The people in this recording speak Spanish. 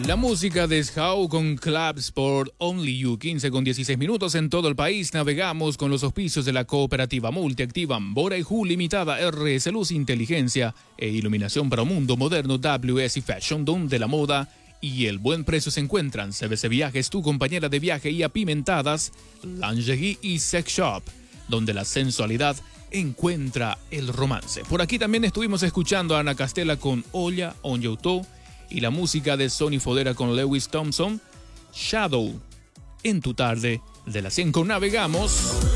La música de Schau con Club Sport Only You, 15 con 16 minutos en todo el país. Navegamos con los auspicios de la cooperativa multiactiva Bora y Ju Limitada, RS Luz, Inteligencia e Iluminación para un mundo moderno, WS Fashion, donde la moda y el buen precio se encuentran. CBC Viajes, tu compañera de viaje, y Apimentadas, Lingerie y Sex Shop, donde la sensualidad encuentra el romance. Por aquí también estuvimos escuchando a Ana Castela con Olla On Your Toe y la música de Sonny Fodera con Lewis Thompson, Shadow, en tu tarde de las 100 con Navegamos.